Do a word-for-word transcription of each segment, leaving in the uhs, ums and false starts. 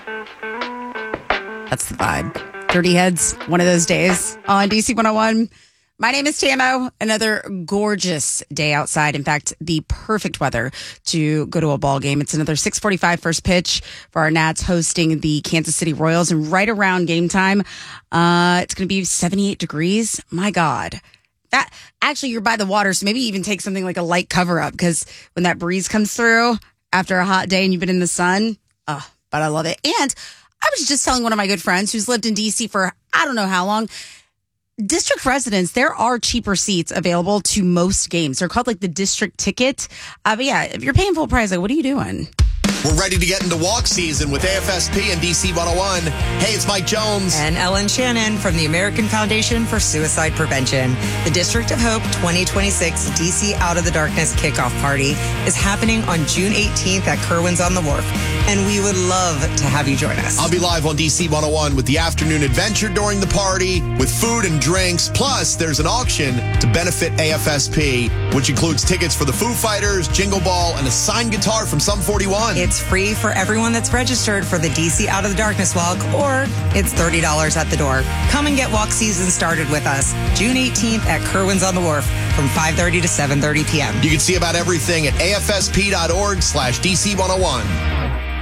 That's the vibe. Dirty Heads, one of those days on D C one oh one. My name is Tamo. Another gorgeous day outside. In fact, the perfect weather to go to a ball game. It's another six forty-five first pitch for our Nats hosting the Kansas City Royals. And right around game time, uh, it's going to be seventy-eight degrees. My God. That actually, you're by the water, so maybe even take something like a light cover up, because when that breeze comes through after a hot day and you've been in the sun, oh, but I love it. And I was just telling one of my good friends who's lived in D C for I don't know how long, district residents, there are cheaper seats available to most games. They're called like the district ticket. Uh, but yeah, if you're paying full price, like, what are you doing? We're ready to get into walk season with A F S P and D C one oh one. Hey, it's Mike Jones. And Ellen Shannon from the American Foundation for Suicide Prevention. The District of Hope twenty twenty-six D C Out of the Darkness kickoff party is happening on June eighteenth at Kerwin's on the Wharf. And we would love to have you join us. I'll be live on D C one oh one with the afternoon adventure during the party with food and drinks. Plus, there's an auction to benefit A F S P, which includes tickets for the Foo Fighters, Jingle Ball, and a signed guitar from Sum forty-one. It's free for everyone that's registered for the D C Out of the Darkness walk, or it's thirty dollars at the door. Come and get walk season started with us June eighteenth at Kerwin's on the Wharf from five thirty to seven thirty p.m. You can see about everything at afsp.org slash DC101.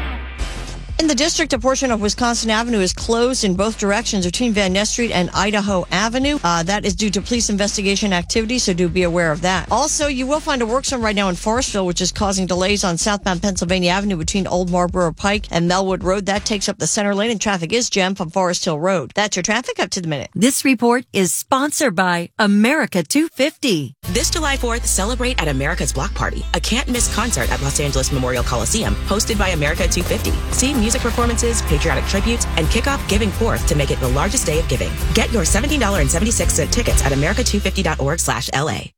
In the district, a portion of Wisconsin Avenue is closed in both directions between Van Ness Street and Idaho Avenue. Uh, that is due to police investigation activity, so do be aware of that. Also, you will find a work zone right now in Forestville, which is causing delays on southbound Pennsylvania Avenue between Old Marlboro Pike and Melwood Road. That takes up the center lane, and traffic is jammed from Forest Hill Road. That's your traffic up to the minute. This report is sponsored by America two fifty. This July fourth, celebrate at America's Block Party, a can't-miss concert at Los Angeles Memorial Coliseum, hosted by America two fifty. See music performances, patriotic tributes, and kick off Giving Fourth to make it the largest day of giving. Get your seventeen dollars and seventy-six cents tickets at america two fifty dot org slash L A.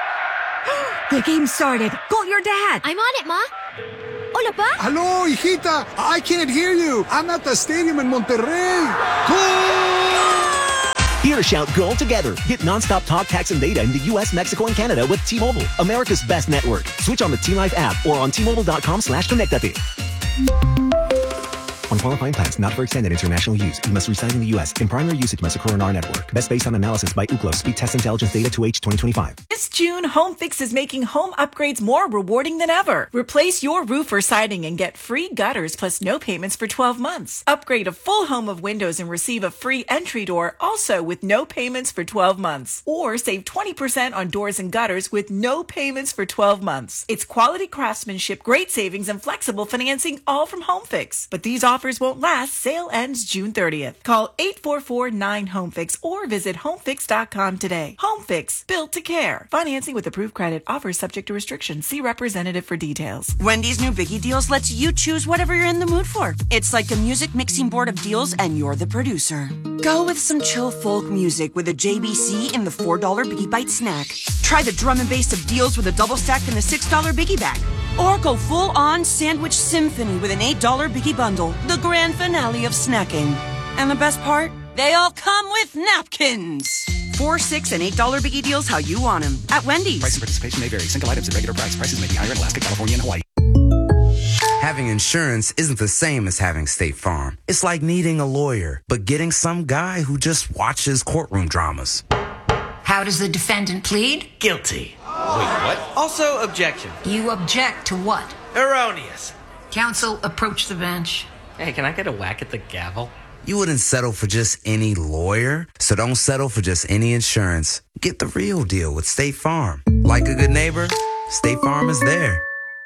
The game started. Call your dad. I'm on it, Ma. Hola, Pa. Hello, hijita. I can't hear you. I'm at the stadium in Monterrey. Goal! Here, shout goal together. Get nonstop talk, text, and data in the U S, Mexico, and Canada with T-Mobile, America's best network. Switch on the T-Life app or on T-Mobile.com slash connectate. On qualifying plans, not for extended international use. You must reside in the U S. In primary usage must occur on our network. Best based on analysis by Ookla. Speed Test Intelligence Data to H twenty twenty-five. This June, HomeFix is making home upgrades more rewarding than ever. Replace your roof or siding and get free gutters plus no payments for twelve months. Upgrade a full home of windows and receive a free entry door also with no payments for twelve months. Or save twenty percent on doors and gutters with no payments for twelve months. It's quality craftsmanship, great savings, and flexible financing all from HomeFix. But these offers Offers won't last. Sale ends June thirtieth. Call eight four four nine home fix or visit homefix dot com today. HomeFix, built to care. Financing with approved credit. Offers subject to restrictions. See representative for details. Wendy's new Biggie Deals lets you choose whatever you're in the mood for. It's like a music mixing board of deals and you're the producer. Go with some chill folk music with a J B C in the four dollar Biggie Bite snack. Try the drum and bass of deals with a double stack in the six dollar Biggie Bag. Or go full-on sandwich symphony with an eight dollar Biggie Bundle, the grand finale of snacking. And the best part? They all come with napkins. Four, six, and eight dollar Biggie Deals how you want them at Wendy's. Price and participation may vary. Single items at regular price. Prices may be higher in Alaska, California, and Hawaii. Having insurance isn't the same as having State Farm. It's like needing a lawyer, but getting some guy who just watches courtroom dramas. How does the defendant plead? Guilty. Wait, what? Also, objection. You object to what? Erroneous. Counsel, approach the bench. Hey, can I get a whack at the gavel? You wouldn't settle for just any lawyer, so don't settle for just any insurance. Get the real deal with State Farm. Like a good neighbor, State Farm is there.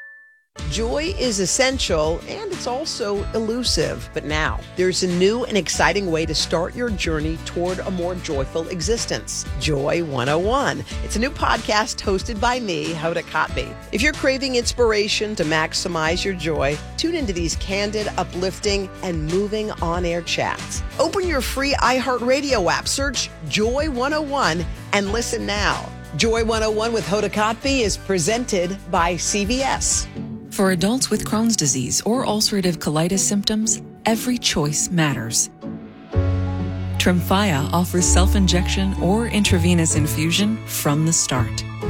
Joy is essential, and it's also elusive. But now, there's a new and exciting way to start your journey toward a more joyful existence. Joy one oh one. It's a new podcast hosted by me, Hoda Kotb. If you're craving inspiration to maximize your joy, tune into these candid, uplifting, and moving on-air chats. Open your free iHeartRadio app, search Joy one oh one, and listen now. Joy one oh one with Hoda Kotb is presented by C V S. For adults with Crohn's disease or ulcerative colitis symptoms, every choice matters. Tremfya offers self-injection or intravenous infusion from the start.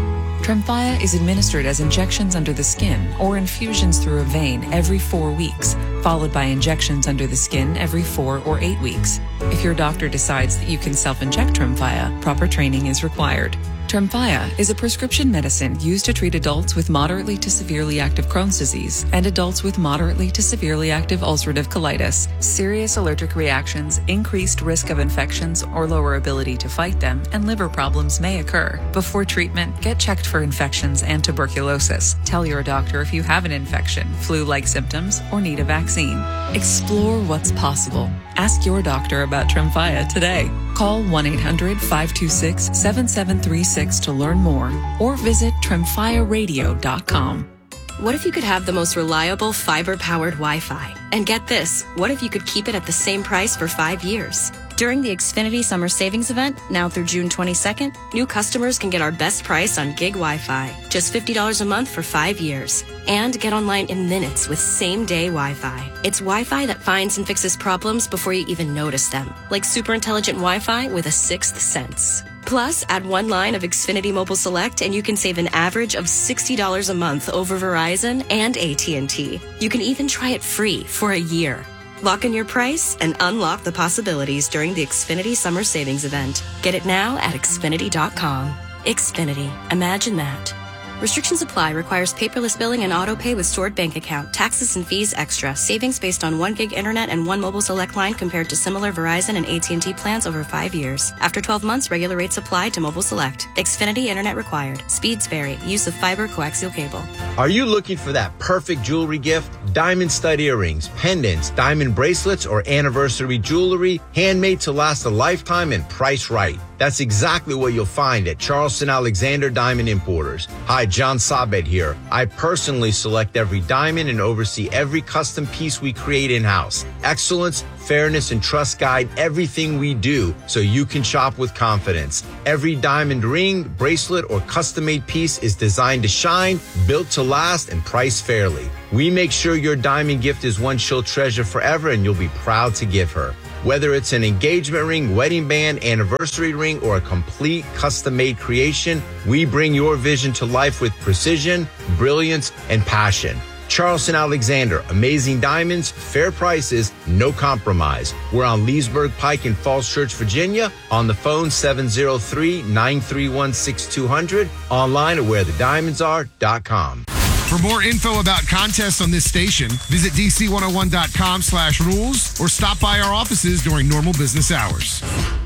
Tremfya is administered as injections under the skin or infusions through a vein every four weeks, followed by injections under the skin every four or eight weeks. If your doctor decides that you can self-inject Tremfya, proper training is required. Tremfya is a prescription medicine used to treat adults with moderately to severely active Crohn's disease and adults with moderately to severely active ulcerative colitis. Serious allergic reactions, increased risk of infections or lower ability to fight them, and liver problems may occur. Before treatment, get checked for infections and tuberculosis. Tell your doctor if you have an infection, flu-like symptoms, or need a vaccine. Explore what's possible. Ask your doctor about Tremfya today. Call one eight hundred five two six seven seven three six to learn more or visit tremfya radio dot com. What if you could have the most reliable fiber-powered Wi-Fi? And get this, what if you could keep it at the same price for five years? During the Xfinity Summer Savings Event, now through June twenty-second, new customers can get our best price on gig Wi-Fi, just fifty dollars a month for five years. And get online in minutes with same-day Wi-Fi. It's Wi-Fi that finds and fixes problems before you even notice them, like super intelligent Wi-Fi with a sixth sense. Plus, add one line of Xfinity Mobile Select and you can save an average of sixty dollars a month over Verizon and A T and T. You can even try it free for a year. Lock in your price and unlock the possibilities during the Xfinity Summer Savings Event. Get it now at Xfinity dot com. Xfinity. Imagine that. Restrictions apply. Requires paperless billing and auto pay with stored bank account. Taxes and fees extra. Savings based on one gig internet and one mobile select line compared to similar Verizon and A T and T plans over five years. After twelve months, regular rates apply to mobile select. Xfinity internet required. Speeds vary. Use of fiber coaxial cable. Are you looking for that perfect jewelry gift? Diamond stud earrings, pendants, diamond bracelets, or anniversary jewelry, handmade to last a lifetime and priced right. That's exactly what you'll find at Charleston Alexander Diamond Importers. Hi, John Sabet here. I personally select every diamond and oversee every custom piece we create in-house. Excellence, fairness, and trust guide everything we do so you can shop with confidence. Every diamond ring, bracelet, or custom-made piece is designed to shine, built to last, and priced fairly. We make sure your diamond gift is one she'll treasure forever and you'll be proud to give her. Whether it's an engagement ring, wedding band, anniversary ring, or a complete custom-made creation, we bring your vision to life with precision, brilliance, and passion. Charleston Alexander, amazing diamonds, fair prices, no compromise. We're on Leesburg Pike in Falls Church, Virginia. On the phone, seven oh three, nine three one, six two zero zero. Online at where the diamonds are dot com. For more info about contests on this station, visit D C one oh one dot com slash rules or stop by our offices during normal business hours.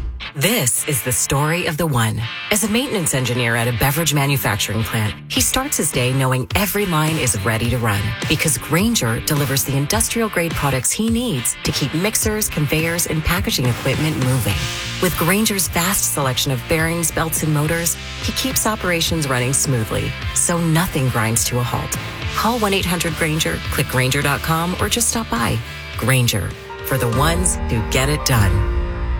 This is the story of the one. As a maintenance engineer at a beverage manufacturing plant, he starts his day knowing every line is ready to run because Grainger delivers the industrial-grade products he needs to keep mixers, conveyors, and packaging equipment moving. With Grainger's vast selection of bearings, belts, and motors, he keeps operations running smoothly, so nothing grinds to a halt. Call one eight hundred Grainger, click Grainger dot com, or just stop by. Grainger, for the ones who get it done.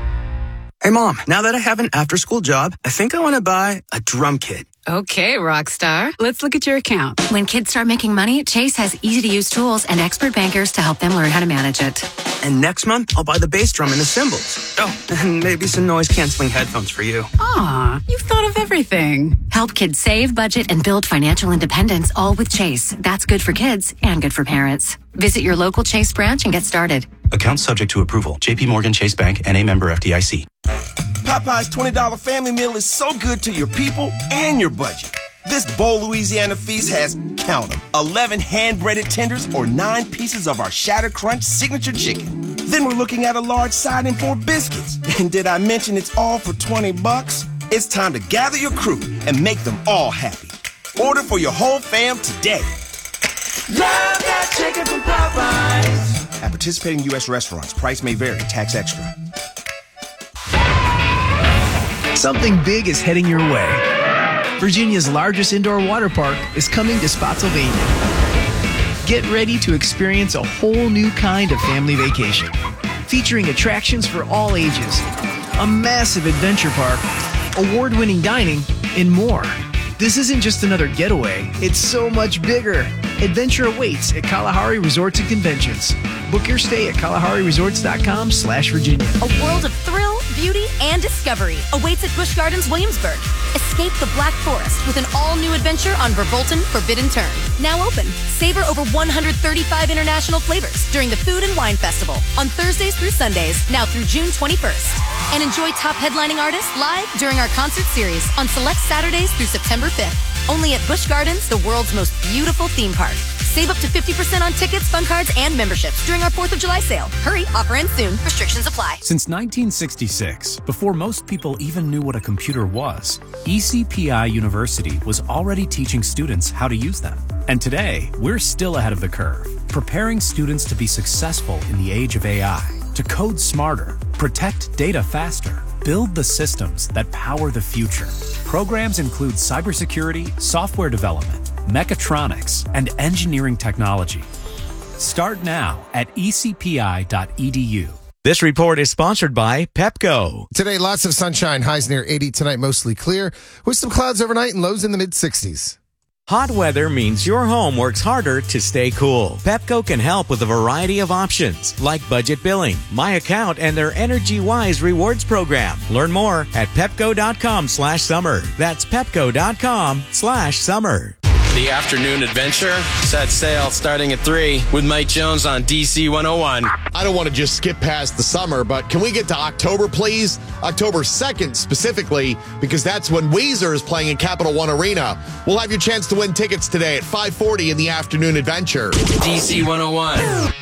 Hey, Mom, now that I have an after-school job, I think I want to buy a drum kit. Okay, Rockstar. Let's look at your account. When kids start making money, Chase has easy-to-use tools and expert bankers to help them learn how to manage it. And next month, I'll buy the bass drum and the cymbals. Oh, and maybe some noise-canceling headphones for you. Aw, you've thought of everything. Help kids save, budget, and build financial independence, all with Chase. That's good for kids and good for parents. Visit your local Chase branch and get started. Account subject to approval. J P Morgan Chase Bank, N A member F D I C. Popeye's twenty dollar family meal is so good to your people and your budget. This Bowl Louisiana feast has, count them, eleven hand-breaded tenders or nine pieces of our Shatter Crunch signature chicken. Then we're looking at a large side and four biscuits. And did I mention it's all for twenty bucks? It's time to gather your crew and make them all happy. Order for your whole fam today. Love that chicken from Popeyes. At participating U S restaurants, price may vary, tax extra. Something big is heading your way. Virginia's largest indoor water park is coming to Spotsylvania. Get ready to experience a whole new kind of family vacation, featuring attractions for all ages, a massive adventure park, award-winning dining, and more. This isn't just another getaway, it's so much bigger. Adventure awaits at Kalahari Resorts and Conventions. Book your stay at kalahari resorts dot com slash Virginia. A world of thrill, beauty and discovery awaits at Busch Gardens Williamsburg. Escape the Black Forest with an all-new adventure on Verbolten Forbidden Turn. Now open. Savor over one hundred thirty-five international flavors during the Food and Wine Festival on Thursdays through Sundays, now through June twenty-first. And enjoy top headlining artists live during our concert series on select Saturdays through September fifth. Only at Busch Gardens, the world's most beautiful theme park. Save up to fifty percent on tickets, fun cards, and memberships during our fourth of July sale. Hurry, offer ends soon. Restrictions apply. Since nineteen sixty-six, before most people even knew what a computer was, E C P I University was already teaching students how to use them. And today, we're still ahead of the curve, preparing students to be successful in the age of A I, to code smarter, protect data faster, build the systems that power the future. Programs include cybersecurity, software development, mechatronics, and engineering technology. Start now at e c p i dot e d u. This report is sponsored by Pepco. Today, lots of sunshine, highs near eighty. Tonight, mostly clear, with some clouds overnight and lows in the mid-sixties. Hot weather means your home works harder to stay cool. Pepco can help with a variety of options, like budget billing, My Account, and their Energy Wise rewards program. Learn more at pepco.com slash summer. That's pepco.com slash summer. The afternoon adventure set sail starting at three with Mike Jones on D C one oh one. I don't want to just skip past the summer, but can we get to October, please? October second specifically, because that's when Weezer is playing in Capital One Arena. We'll have your chance to win tickets today at five forty in the afternoon adventure. D C one oh one.